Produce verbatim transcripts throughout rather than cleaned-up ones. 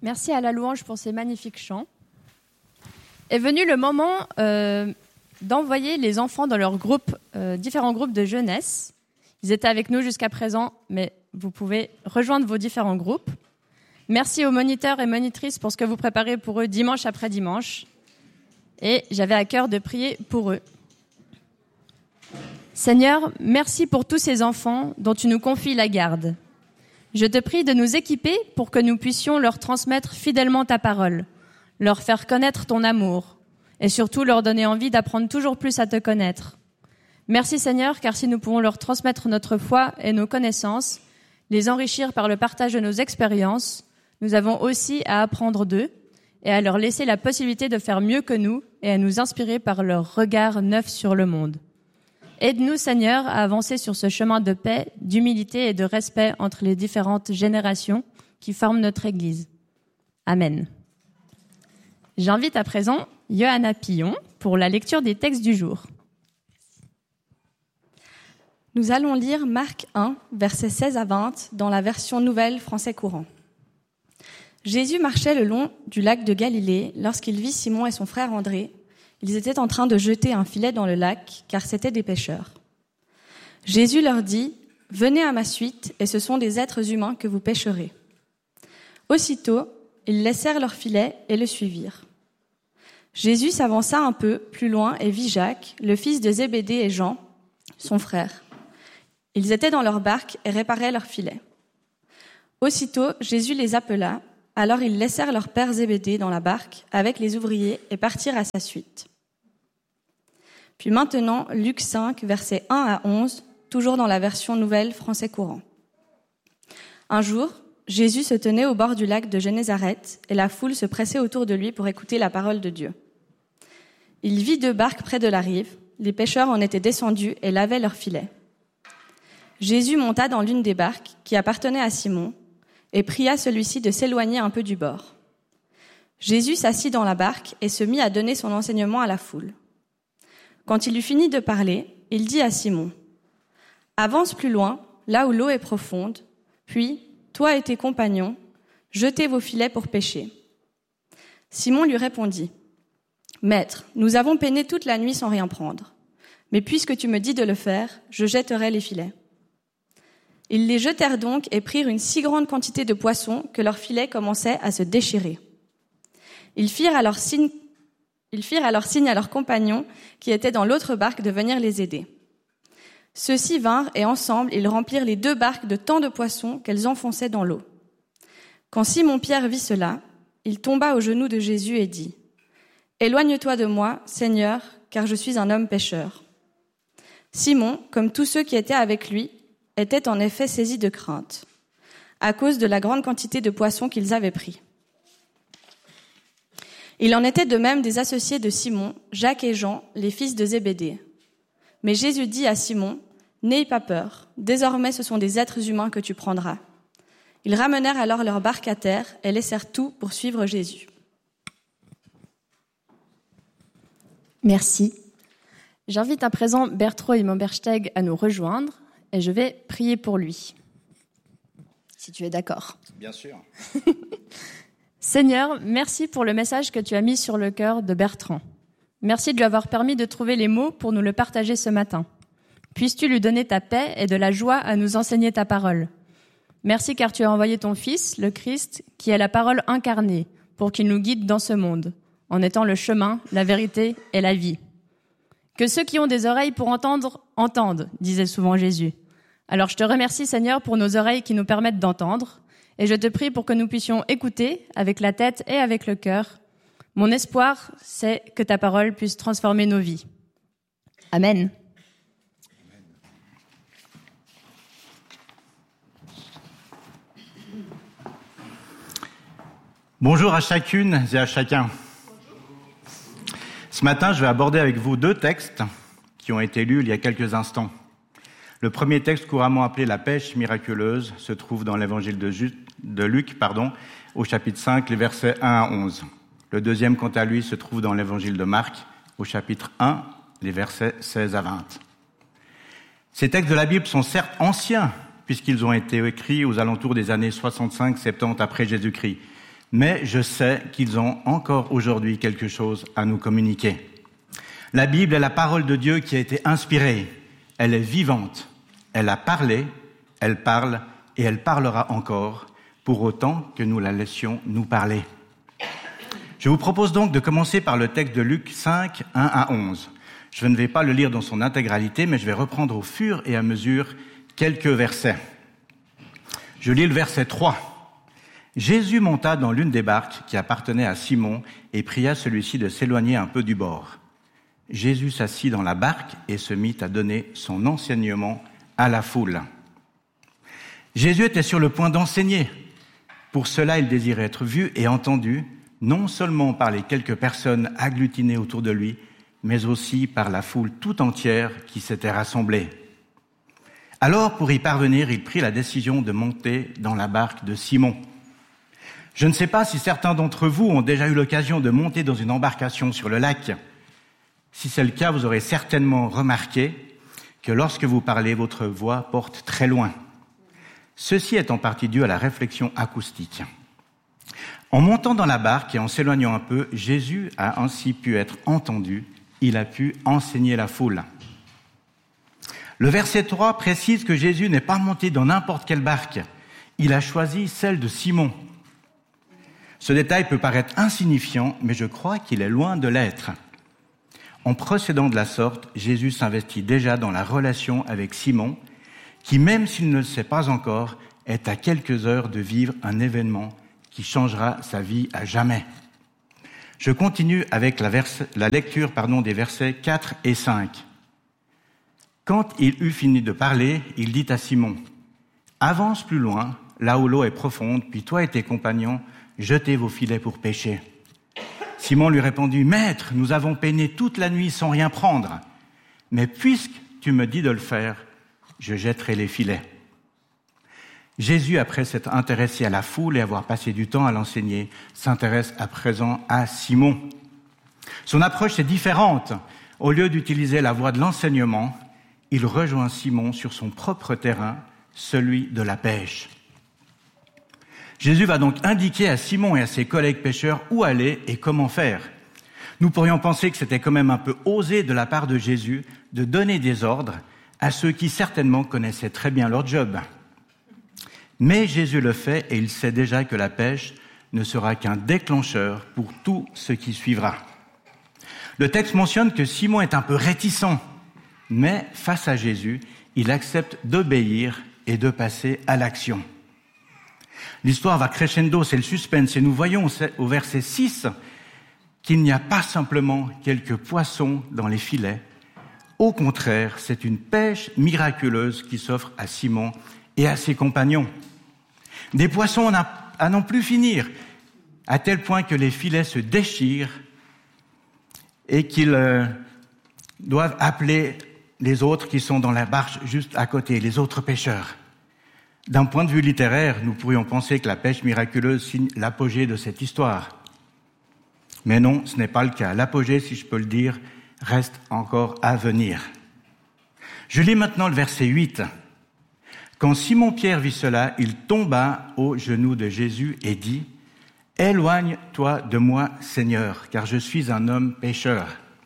Merci à la louange pour ces magnifiques chants. Est venu le moment euh, d'envoyer les enfants dans leurs groupes, euh, différents groupes de jeunesse. Ils étaient avec nous jusqu'à présent, mais vous pouvez rejoindre vos différents groupes. Merci aux moniteurs et monitrices pour ce que vous préparez pour eux dimanche après dimanche. Et j'avais à cœur de prier pour eux. Seigneur, merci pour tous ces enfants dont tu nous confies la garde. Je te prie de nous équiper pour que nous puissions leur transmettre fidèlement ta parole, leur faire connaître ton amour et surtout leur donner envie d'apprendre toujours plus à te connaître. Merci Seigneur, car si nous pouvons leur transmettre notre foi et nos connaissances, les enrichir par le partage de nos expériences, nous avons aussi à apprendre d'eux et à leur laisser la possibilité de faire mieux que nous et à nous inspirer par leur regard neuf sur le monde. Aide-nous, Seigneur, à avancer sur ce chemin de paix, d'humilité et de respect entre les différentes générations qui forment notre Église. Amen. J'invite à présent Johanna Pillon pour la lecture des textes du jour. Nous allons lire Marc un, versets seize à vingt, dans la version nouvelle français courant. Jésus marchait le long du lac de Galilée lorsqu'il vit Simon et son frère André. Ils étaient en train de jeter un filet dans le lac, car c'étaient des pêcheurs. Jésus leur dit, « Venez à ma suite, et ce sont des êtres humains que vous pêcherez. » Aussitôt, ils laissèrent leur filet et le suivirent. Jésus s'avança un peu plus loin et vit Jacques, le fils de Zébédée et Jean, son frère. Ils étaient dans leur barque et réparaient leur filet. Aussitôt, Jésus les appela, alors ils laissèrent leur père Zébédée dans la barque avec les ouvriers et partirent à sa suite. Puis maintenant, Luc cinq, versets un à onze, toujours dans la version nouvelle français courant. Un jour, Jésus se tenait au bord du lac de Génézareth et la foule se pressait autour de lui pour écouter la parole de Dieu. Il vit deux barques près de la rive, les pêcheurs en étaient descendus et lavaient leurs filets. Jésus monta dans l'une des barques qui appartenait à Simon et pria celui-ci de s'éloigner un peu du bord. Jésus s'assit dans la barque et se mit à donner son enseignement à la foule. Quand il eut fini de parler, il dit à Simon, « Avance plus loin, là où l'eau est profonde, puis, toi et tes compagnons, jetez vos filets pour pêcher. » Simon lui répondit, « Maître, nous avons peiné toute la nuit sans rien prendre, mais puisque tu me dis de le faire, je jetterai les filets. » Ils les jetèrent donc et prirent une si grande quantité de poissons que leurs filets commençaient à se déchirer. Ils firent alors signe, ils firent alors signe à leurs compagnons qui étaient dans l'autre barque de venir les aider. Ceux-ci vinrent et ensemble ils remplirent les deux barques de tant de poissons qu'elles enfonçaient dans l'eau. Quand Simon-Pierre vit cela, il tomba aux genoux de Jésus et dit, « Éloigne-toi de moi, Seigneur, car je suis un homme pécheur. » Simon, comme tous ceux qui étaient avec lui, était en effet saisis de crainte, à cause de la grande quantité de poissons qu'ils avaient pris. Il en était de même des associés de Simon, Jacques et Jean, les fils de Zébédée. Mais Jésus dit à Simon, « N'aie pas peur, désormais ce sont des êtres humains que tu prendras. » Ils ramenèrent alors leur barque à terre et laissèrent tout pour suivre Jésus. Merci. J'invite à présent Bertrand et Mombersteg à nous rejoindre et je vais prier pour lui. Si tu es d'accord. Bien sûr. Seigneur, merci pour le message que tu as mis sur le cœur de Bertrand. Merci de lui avoir permis de trouver les mots pour nous le partager ce matin. Puisses-tu lui donner ta paix et de la joie à nous enseigner ta parole. Merci car tu as envoyé ton Fils, le Christ, qui est la parole incarnée, pour qu'il nous guide dans ce monde, en étant le chemin, la vérité et la vie. Que ceux qui ont des oreilles pour entendre, entendent, disait souvent Jésus. Alors je te remercie Seigneur pour nos oreilles qui nous permettent d'entendre, et je te prie pour que nous puissions écouter avec la tête et avec le cœur. Mon espoir, c'est que ta parole puisse transformer nos vies. Amen. Bonjour à chacune et à chacun. Ce matin, je vais aborder avec vous deux textes qui ont été lus il y a quelques instants. Le premier texte, couramment appelé la pêche miraculeuse, se trouve dans l'évangile de, Ju- de Luc, pardon, au chapitre cinq, les versets un à onze. Le deuxième, quant à lui, se trouve dans l'évangile de Marc, au chapitre un, les versets seize à vingt. Ces textes de la Bible sont certes anciens, puisqu'ils ont été écrits aux alentours des années soixante-cinq soixante-dix après Jésus-Christ. mais je sais qu'ils ont encore aujourd'hui quelque chose à nous communiquer. La Bible est la parole de Dieu qui a été inspirée. Elle est vivante. Elle a parlé, elle parle et elle parlera encore, pour autant que nous la laissions nous parler. Je vous propose donc de commencer par le texte de Luc cinq, un à onze. Je ne vais pas le lire dans son intégralité, mais je vais reprendre au fur et à mesure quelques versets. Je lis le verset trois. Jésus monta dans l'une des barques qui appartenait à Simon et pria celui-ci de s'éloigner un peu du bord. Jésus s'assit dans la barque et se mit à donner son enseignement à la foule. Jésus était sur le point d'enseigner. Pour cela, il désirait être vu et entendu, non seulement par les quelques personnes agglutinées autour de lui, mais aussi par la foule tout entière qui s'était rassemblée. Alors, pour y parvenir, il prit la décision de monter dans la barque de Simon. Je ne sais pas si certains d'entre vous ont déjà eu l'occasion de monter dans une embarcation sur le lac. Si c'est le cas, vous aurez certainement remarqué que lorsque vous parlez, votre voix porte très loin. Ceci est en partie dû à la réflexion acoustique. En montant dans la barque et en s'éloignant un peu, Jésus a ainsi pu être entendu. Il a pu enseigner la foule. Le verset trois précise que Jésus n'est pas monté dans n'importe quelle barque. Il a choisi celle de Simon. Ce détail peut paraître insignifiant, mais je crois qu'il est loin de l'être. En procédant de la sorte, Jésus s'investit déjà dans la relation avec Simon, qui, même s'il ne le sait pas encore, est à quelques heures de vivre un événement qui changera sa vie à jamais. Je continue avec la, verse, la lecture pardon, des versets quatre et cinq. Quand il eut fini de parler, il dit à Simon, « Avance plus loin, là où l'eau est profonde, puis toi et tes compagnons, jetez vos filets pour pêcher. » Simon lui répondit, « Maître, nous avons peiné toute la nuit sans rien prendre, mais puisque tu me dis de le faire, je jetterai les filets. » Jésus, après s'être intéressé à la foule et avoir passé du temps à l'enseigner, s'intéresse à présent à Simon. Son approche est différente. Au lieu d'utiliser la voie de l'enseignement, il rejoint Simon sur son propre terrain, celui de la pêche. Jésus va donc indiquer à Simon et à ses collègues pêcheurs où aller et comment faire. Nous pourrions penser que c'était quand même un peu osé de la part de Jésus de donner des ordres à ceux qui certainement connaissaient très bien leur job. Mais Jésus le fait et il sait déjà que la pêche ne sera qu'un déclencheur pour tout ce qui suivra. Le texte mentionne que Simon est un peu réticent, mais face à Jésus, il accepte d'obéir et de passer à l'action. L'histoire va crescendo, c'est le suspense, et nous voyons au verset six qu'il n'y a pas simplement quelques poissons dans les filets. Au contraire, c'est une pêche miraculeuse qui s'offre à Simon et à ses compagnons. Des poissons à n'en plus finir, à tel point que les filets se déchirent et qu'ils euh, doivent appeler les autres qui sont dans la barge juste à côté, les autres pêcheurs. D'un point de vue littéraire, nous pourrions penser que la pêche miraculeuse signe l'apogée de cette histoire. Mais non, ce n'est pas le cas. L'apogée, si je peux le dire, reste encore à venir. Je lis maintenant le verset huit. Quand Simon-Pierre vit cela, il tomba aux genoux de Jésus et dit « Éloigne-toi de moi, Seigneur, car je suis un homme pécheur. »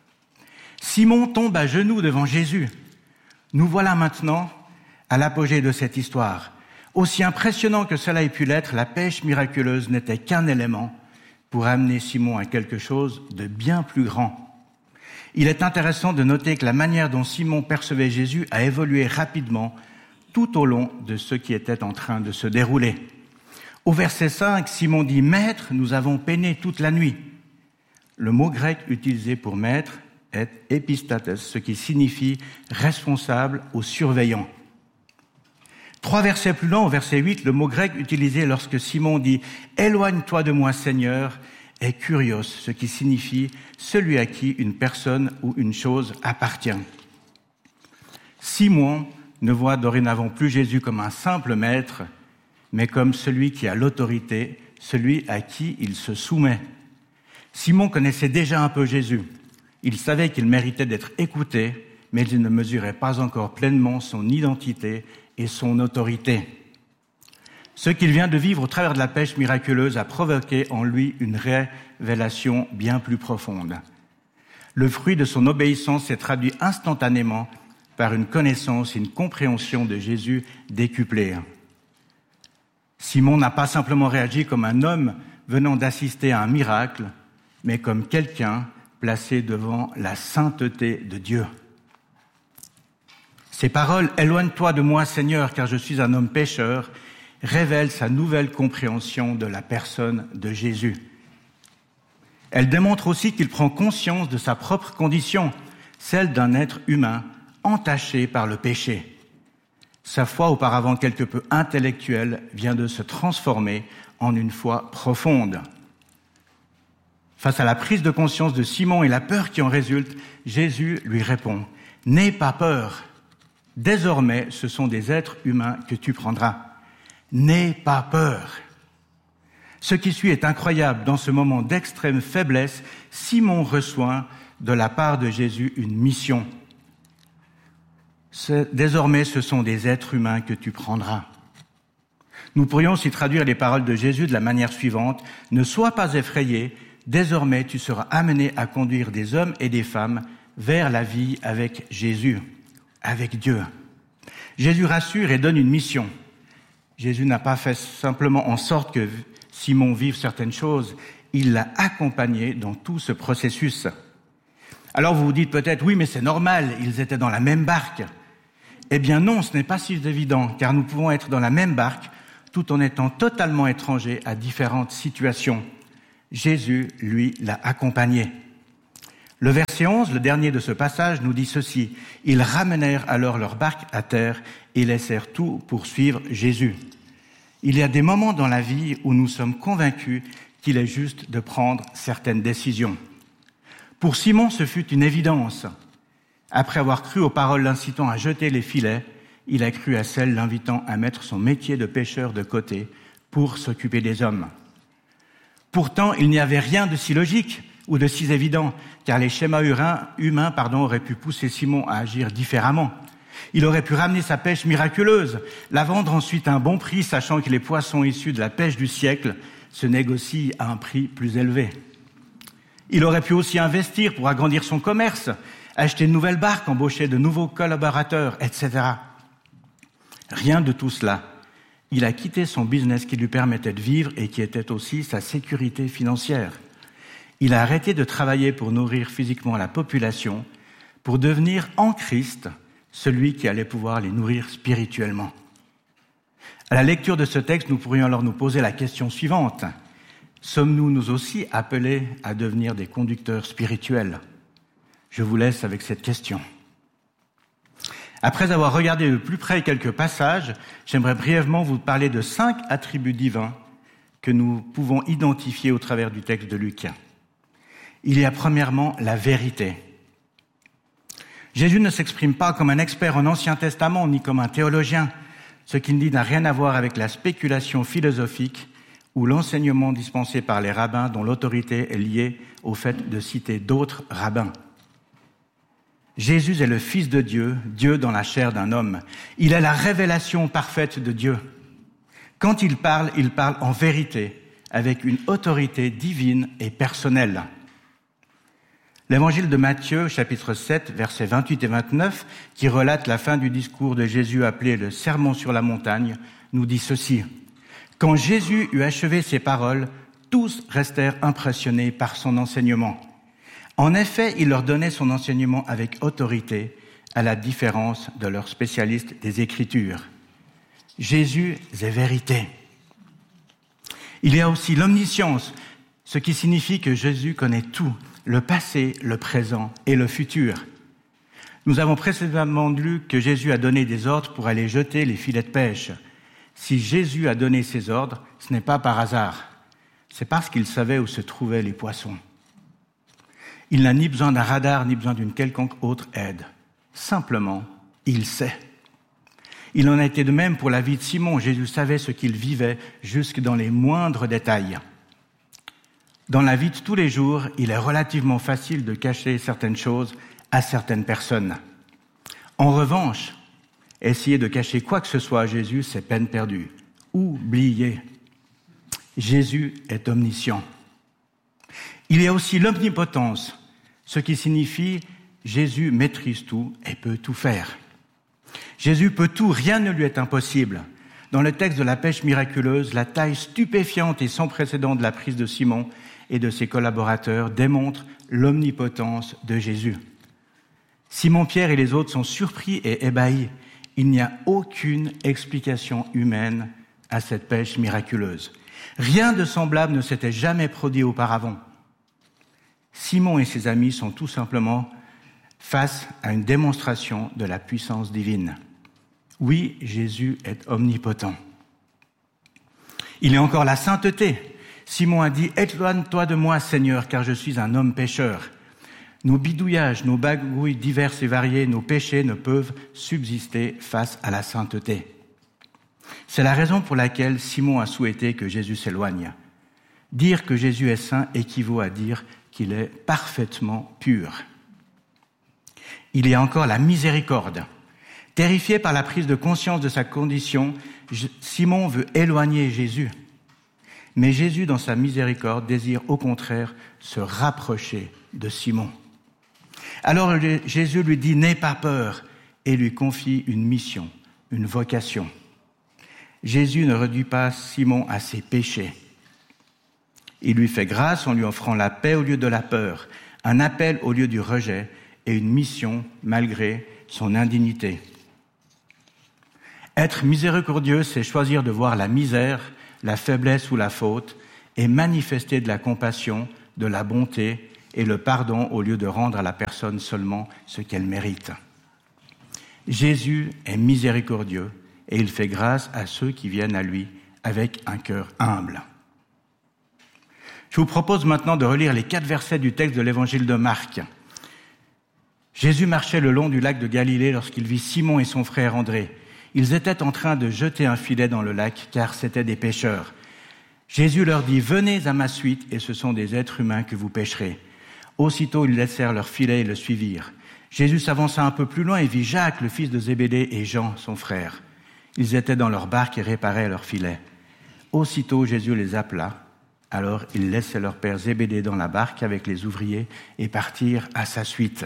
Simon tombe à genoux devant Jésus. Nous voilà maintenant à l'apogée de cette histoire. Aussi impressionnant que cela ait pu l'être, la pêche miraculeuse n'était qu'un élément pour amener Simon à quelque chose de bien plus grand. Il est intéressant de noter que la manière dont Simon percevait Jésus a évolué rapidement tout au long de ce qui était en train de se dérouler. Au verset cinq, Simon dit « Maître, nous avons peiné toute la nuit ». Le mot grec utilisé pour maître est « épistates », ce qui signifie « responsable ou surveillant ». Trois versets plus loin, au verset huit, le mot grec utilisé lorsque Simon dit « Éloigne-toi de moi, Seigneur » est « kurios », ce qui signifie « celui à qui une personne ou une chose appartient ». Simon ne voit dorénavant plus Jésus comme un simple maître, mais comme celui qui a l'autorité, celui à qui il se soumet. Simon connaissait déjà un peu Jésus. Il savait qu'il méritait d'être écouté, mais il ne mesurait pas encore pleinement son identité et son autorité. Ce qu'il vient de vivre au travers de la pêche miraculeuse a provoqué en lui une révélation bien plus profonde. Le fruit de son obéissance s'est traduit instantanément par une connaissance et une compréhension de Jésus décuplée. Simon n'a pas simplement réagi comme un homme venant d'assister à un miracle, mais comme quelqu'un placé devant la sainteté de Dieu. Ces paroles « Éloigne-toi de moi, Seigneur, car je suis un homme pécheur » révèlent sa nouvelle compréhension de la personne de Jésus. Elle démontre aussi qu'il prend conscience de sa propre condition, celle d'un être humain entaché par le péché. Sa foi, auparavant quelque peu intellectuelle, vient de se transformer en une foi profonde. Face à la prise de conscience de Simon et la peur qui en résulte, Jésus lui répond « N'aie pas peur, désormais ce sont des êtres humains que tu prendras. N'aie pas peur ». Ce qui suit est incroyable. Dans ce moment d'extrême faiblesse, Simon reçoit de la part de Jésus une mission. Ce, désormais, ce sont des êtres humains que tu prendras. Nous pourrions aussi traduire les paroles de Jésus de la manière suivante. Ne sois pas effrayé, désormais tu seras amené à conduire des hommes et des femmes vers la vie avec Jésus, avec Dieu. Jésus rassure et donne une mission. Jésus n'a pas fait simplement en sorte que Simon vive certaines choses, il l'a accompagné dans tout ce processus. Alors vous vous dites peut-être, oui, mais c'est normal, ils étaient dans la même barque. Eh bien non, ce n'est pas si évident, car nous pouvons être dans la même barque tout en étant totalement étrangers à différentes situations. Jésus, lui, l'a accompagné. Le verset onze, le dernier de ce passage, nous dit ceci. Ils ramenèrent alors leur barque à terre et laissèrent tout pour suivre Jésus. Il y a des moments dans la vie où nous sommes convaincus qu'il est juste de prendre certaines décisions. Pour Simon, ce fut une évidence. Après avoir cru aux paroles l'incitant à jeter les filets, il a cru à celles l'invitant à mettre son métier de pêcheur de côté pour s'occuper des hommes. Pourtant, il n'y avait rien de si logique ou de si évident, car les schémas humains pardon, auraient pu pousser Simon à agir différemment. Il aurait pu ramener sa pêche miraculeuse, la vendre ensuite à un bon prix, sachant que les poissons issus de la pêche du siècle se négocient à un prix plus élevé. Il aurait pu aussi investir pour agrandir son commerce, acheter de nouvelles barques, embaucher de nouveaux collaborateurs, et cetera. Rien de tout cela. Il a quitté son business qui lui permettait de vivre et qui était aussi sa sécurité financière. Il a arrêté de travailler pour nourrir physiquement la population, pour devenir en Christ celui qui allait pouvoir les nourrir spirituellement. À la lecture de ce texte, nous pourrions alors nous poser la question suivante. Sommes-nous nous aussi appelés à devenir des conducteurs spirituels ? Je vous laisse avec cette question. Après avoir regardé de plus près quelques passages, j'aimerais brièvement vous parler de cinq attributs divins que nous pouvons identifier au travers du texte de Luc. Il y a premièrement la vérité. Jésus ne s'exprime pas comme un expert en Ancien Testament ni comme un théologien. Ce qu'il dit n'a rien à voir avec la spéculation philosophique ou l'enseignement dispensé par les rabbins dont l'autorité est liée au fait de citer d'autres rabbins. Jésus est le Fils de Dieu, Dieu dans la chair d'un homme. Il est la révélation parfaite de Dieu. Quand il parle, il parle en vérité, avec une autorité divine et personnelle. L'évangile de Matthieu, chapitre sept, versets vingt-huit et vingt-neuf, qui relate la fin du discours de Jésus appelé le Sermon sur la montagne, nous dit ceci. « Quand Jésus eut achevé ces paroles, tous restèrent impressionnés par son enseignement. En effet, il leur donnait son enseignement avec autorité, à la différence de leurs spécialistes des Écritures. Jésus est vérité. » Il y a aussi l'omniscience, ce qui signifie que Jésus connaît tout, le passé, le présent et le futur. Nous avons précédemment lu que Jésus a donné des ordres pour aller jeter les filets de pêche. Si Jésus a donné ces ordres, ce n'est pas par hasard. C'est parce qu'il savait où se trouvaient les poissons. Il n'a ni besoin d'un radar, ni besoin d'une quelconque autre aide. Simplement, il sait. Il en a été de même pour la vie de Simon. Jésus savait ce qu'il vivait jusque dans les moindres détails. Dans la vie de tous les jours, il est relativement facile de cacher certaines choses à certaines personnes. En revanche, essayer de cacher quoi que ce soit à Jésus, c'est peine perdue, oublié. Jésus est omniscient. Il y a aussi l'omnipotence, ce qui signifie Jésus maîtrise tout et peut tout faire. Jésus peut tout, rien ne lui est impossible. Dans le texte de la pêche miraculeuse, la taille stupéfiante et sans précédent de la prise de Simon et de ses collaborateurs démontre l'omnipotence de Jésus. Simon-Pierre et les autres sont surpris et ébahis. Il n'y a aucune explication humaine à cette pêche miraculeuse. Rien de semblable ne s'était jamais produit auparavant. Simon et ses amis sont tout simplement face à une démonstration de la puissance divine. Oui, Jésus est omnipotent. Il y a encore la sainteté. Simon a dit « Éloigne-toi de moi, Seigneur, car je suis un homme pécheur. » Nos bidouillages, nos bagouilles diverses et variées, nos péchés ne peuvent subsister face à la sainteté. C'est la raison pour laquelle Simon a souhaité que Jésus s'éloigne. Dire que Jésus est saint équivaut à dire qu'il est parfaitement pur. Il y a encore la miséricorde. Terrifié par la prise de conscience de sa condition, Simon veut éloigner Jésus. Mais Jésus, dans sa miséricorde, désire au contraire se rapprocher de Simon. Alors Jésus lui dit « N'aie pas peur » et lui confie une mission, une vocation. Jésus ne réduit pas Simon à ses péchés. Il lui fait grâce en lui offrant la paix au lieu de la peur, un appel au lieu du rejet et une mission malgré son indignité. Être miséricordieux, c'est choisir de voir la misère, la faiblesse ou la faute et manifester de la compassion, de la bonté et le pardon au lieu de rendre à la personne seulement ce qu'elle mérite. Jésus est miséricordieux et il fait grâce à ceux qui viennent à lui avec un cœur humble. Je vous propose maintenant de relire les quatre versets du texte de l'évangile de Marc. Jésus marchait le long du lac de Galilée lorsqu'il vit Simon et son frère André. Ils étaient en train de jeter un filet dans le lac, car c'étaient des pêcheurs. Jésus leur dit « Venez à ma suite, et ce sont des êtres humains que vous pêcherez. » Aussitôt, ils laissèrent leur filet et le suivirent. Jésus s'avança un peu plus loin et vit Jacques, le fils de Zébédée, et Jean, son frère. Ils étaient dans leur barque et réparaient leur filet. Aussitôt, Jésus les appela. Alors, ils laissaient leur père Zébédée dans la barque avec les ouvriers et partirent à sa suite.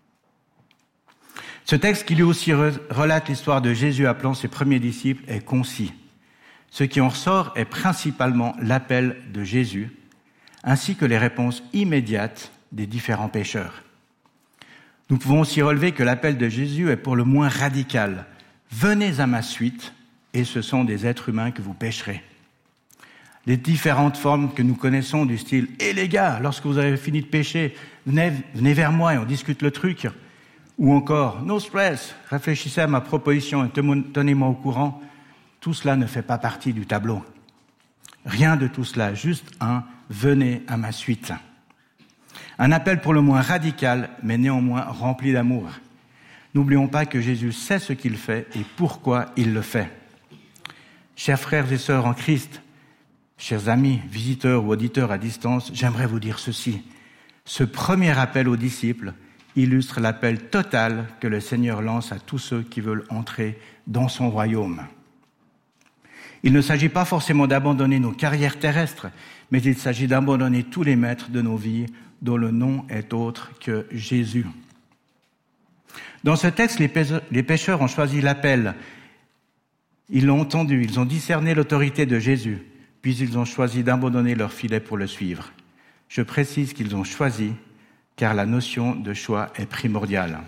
Ce texte qui lui aussi relate l'histoire de Jésus appelant ses premiers disciples est concis. Ce qui en ressort est principalement l'appel de Jésus, ainsi que les réponses immédiates des différents pécheurs. Nous pouvons aussi relever que l'appel de Jésus est pour le moins radical. « Venez à ma suite, et ce sont des êtres humains que vous pêcherez. » Les différentes formes que nous connaissons du style « Eh les gars, lorsque vous avez fini de pêcher, venez, venez vers moi et on discute le truc » ou encore « No stress, réfléchissez à ma proposition et tenez-moi au courant », tout cela ne fait pas partie du tableau. Rien de tout cela, juste un « venez à ma suite ». Un appel pour le moins radical, mais néanmoins rempli d'amour. N'oublions pas que Jésus sait ce qu'il fait et pourquoi il le fait. Chers frères et sœurs en Christ, chers amis, visiteurs ou auditeurs à distance, j'aimerais vous dire ceci. Ce premier appel aux disciples illustre l'appel total que le Seigneur lance à tous ceux qui veulent entrer dans son royaume. Il ne s'agit pas forcément d'abandonner nos carrières terrestres, mais il s'agit d'abandonner tous les maîtres de nos vies dont le nom est autre que Jésus. Dans ce texte, les pécheurs ont choisi l'appel. Ils l'ont entendu, ils ont discerné l'autorité de Jésus, puis ils ont choisi d'abandonner leur filet pour le suivre. Je précise qu'ils ont choisi, car la notion de choix est primordiale.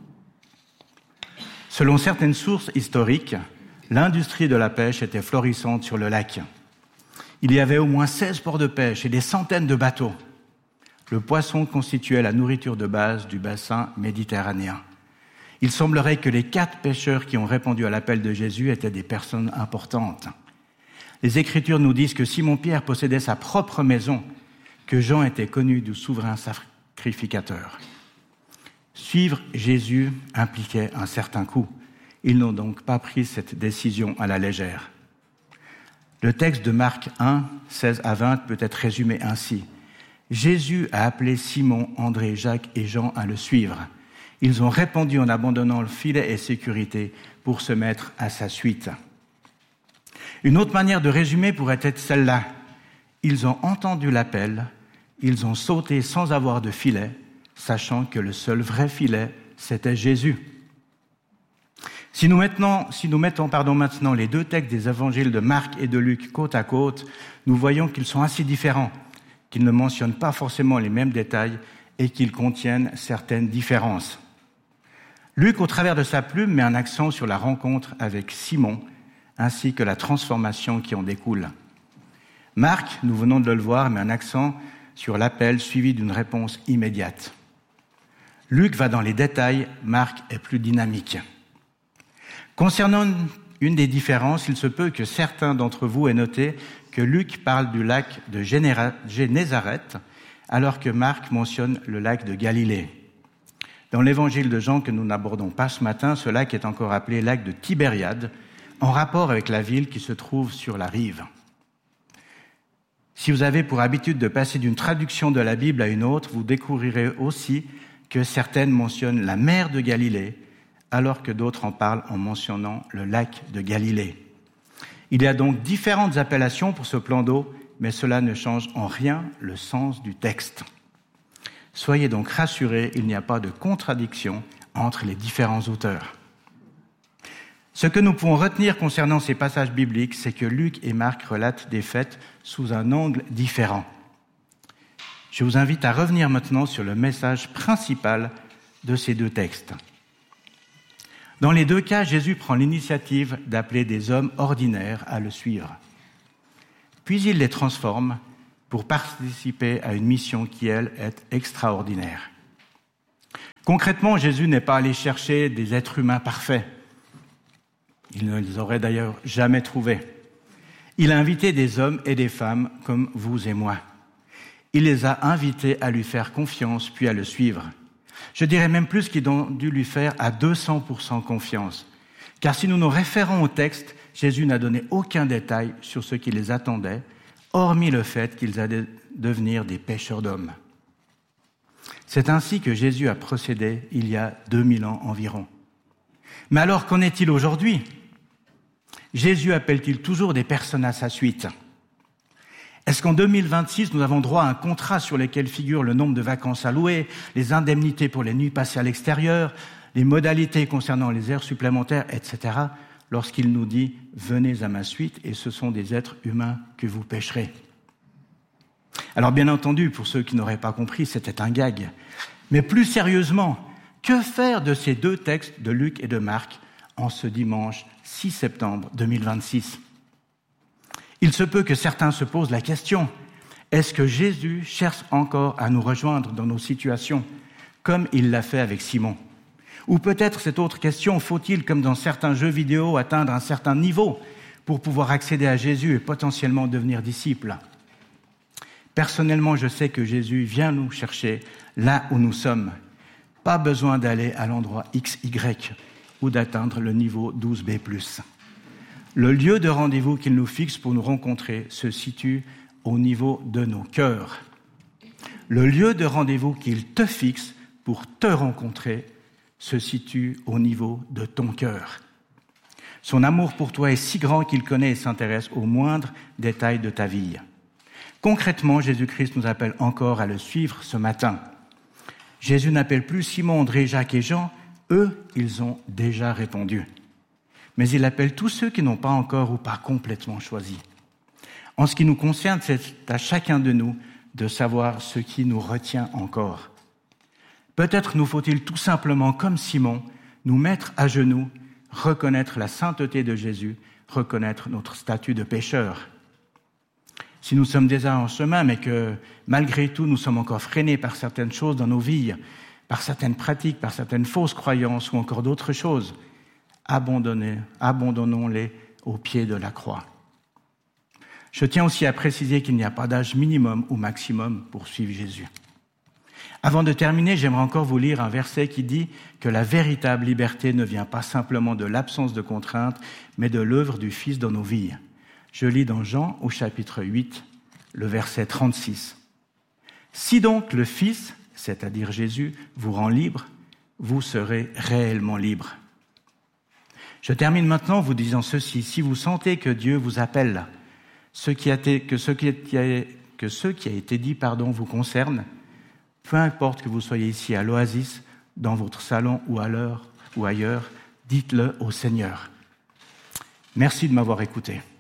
Selon certaines sources historiques, l'industrie de la pêche était florissante sur le lac. Il y avait au moins seize ports de pêche et des centaines de bateaux. Le poisson constituait la nourriture de base du bassin méditerranéen. Il semblerait que les quatre pêcheurs qui ont répondu à l'appel de Jésus étaient des personnes importantes. Les Écritures nous disent que Simon-Pierre possédait sa propre maison, que Jean était connu du souverain sacrificateur. Suivre Jésus impliquait un certain coût. Ils n'ont donc pas pris cette décision à la légère. Le texte de Marc un, seize à vingt peut être résumé ainsi. Jésus a appelé Simon, André, Jacques et Jean à le suivre. Ils ont répondu en abandonnant le filet et sécurité pour se mettre à sa suite. Une autre manière de résumer pourrait être celle-là. Ils ont entendu l'appel, ils ont sauté sans avoir de filet, sachant que le seul vrai filet, c'était Jésus. Si nous, maintenant, si nous mettons pardon, maintenant les deux textes des évangiles de Marc et de Luc côte à côte, nous voyons qu'ils sont assez différents, qu'ils ne mentionnent pas forcément les mêmes détails et qu'ils contiennent certaines différences. Luc, au travers de sa plume, met un accent sur la rencontre avec Simon, ainsi que la transformation qui en découle. Marc, nous venons de le voir, met un accent sur l'appel suivi d'une réponse immédiate. Luc va dans les détails, Marc est plus dynamique. Concernant une des différences, il se peut que certains d'entre vous aient noté que Luc parle du lac de Génézareth, alors que Marc mentionne le lac de Galilée. Dans l'évangile de Jean que nous n'abordons pas ce matin, ce lac est encore appelé lac de Tibériade, en rapport avec la ville qui se trouve sur la rive. Si vous avez pour habitude de passer d'une traduction de la Bible à une autre, vous découvrirez aussi que certaines mentionnent la mer de Galilée, alors que d'autres en parlent en mentionnant le lac de Galilée. Il y a donc différentes appellations pour ce plan d'eau, mais cela ne change en rien le sens du texte. Soyez donc rassurés, il n'y a pas de contradiction entre les différents auteurs. Ce que nous pouvons retenir concernant ces passages bibliques, c'est que Luc et Marc relatent des faits sous un angle différent. Je vous invite à revenir maintenant sur le message principal de ces deux textes. Dans les deux cas, Jésus prend l'initiative d'appeler des hommes ordinaires à le suivre. Puis il les transforme pour participer à une mission qui, elle, est extraordinaire. Concrètement, Jésus n'est pas allé chercher des êtres humains parfaits. Il ne les aurait d'ailleurs jamais trouvés. Il a invité des hommes et des femmes comme vous et moi. Il les a invités à lui faire confiance, puis à le suivre. Je dirais même plus qu'ils ont dû lui faire à deux cents pour cent confiance. Car si nous nous référons au texte, Jésus n'a donné aucun détail sur ce qui les attendait, hormis le fait qu'ils allaient devenir des pêcheurs d'hommes. C'est ainsi que Jésus a procédé il y a deux mille ans environ. Mais alors, qu'en est-il aujourd'hui ? Jésus appelle-t-il toujours des personnes à sa suite ? Est-ce qu'en deux mille vingt-six, nous avons droit à un contrat sur lequel figure le nombre de vacances allouées, les indemnités pour les nuits passées à l'extérieur, les modalités concernant les heures supplémentaires, et cetera, lorsqu'il nous dit « Venez à ma suite et ce sont des êtres humains que vous pêcherez ». Alors bien entendu, pour ceux qui n'auraient pas compris, c'était un gag. Mais plus sérieusement, que faire de ces deux textes de Luc et de Marc en ce dimanche six septembre deux mille vingt-six ? Il se peut que certains se posent la question, est-ce que Jésus cherche encore à nous rejoindre dans nos situations, comme il l'a fait avec Simon ? Ou peut-être cette autre question, faut-il, comme dans certains jeux vidéo, atteindre un certain niveau pour pouvoir accéder à Jésus et potentiellement devenir disciple ? Personnellement, je sais que Jésus vient nous chercher là où nous sommes. Pas besoin d'aller à l'endroit X Y ou d'atteindre le niveau douze B plus. Le lieu de rendez-vous qu'il nous fixe pour nous rencontrer se situe au niveau de nos cœurs. Le lieu de rendez-vous qu'il te fixe pour te rencontrer se situe au niveau de ton cœur. Son amour pour toi est si grand qu'il connaît et s'intéresse aux moindres détails de ta vie. Concrètement, Jésus-Christ nous appelle encore à le suivre ce matin. Jésus n'appelle plus Simon, André, Jacques et Jean. Eux, ils ont déjà répondu. Mais il appelle tous ceux qui n'ont pas encore ou pas complètement choisi. En ce qui nous concerne, c'est à chacun de nous de savoir ce qui nous retient encore. Peut-être nous faut-il tout simplement, comme Simon, nous mettre à genoux, reconnaître la sainteté de Jésus, reconnaître notre statut de pécheur. Si nous sommes déjà en chemin, mais que malgré tout nous sommes encore freinés par certaines choses dans nos vies, par certaines pratiques, par certaines fausses croyances ou encore d'autres choses, abandonnez, abandonnons-les au pied de la croix. Je tiens aussi à préciser qu'il n'y a pas d'âge minimum ou maximum pour suivre Jésus. Avant de terminer, j'aimerais encore vous lire un verset qui dit que la véritable liberté ne vient pas simplement de l'absence de contraintes, mais de l'œuvre du Fils dans nos vies. Je lis dans Jean au chapitre huit, le verset trente-six. « Si donc le Fils, c'est-à-dire Jésus, vous rend libre, vous serez réellement libre. » Je termine maintenant en vous disant ceci. Si vous sentez que Dieu vous appelle, ce qui a été, que, ce qui a, que ce qui a été dit pardon, vous concerne, peu importe que vous soyez ici à l'Oasis, dans votre salon ou à l'heure ou ailleurs, dites-le au Seigneur. Merci de m'avoir écouté.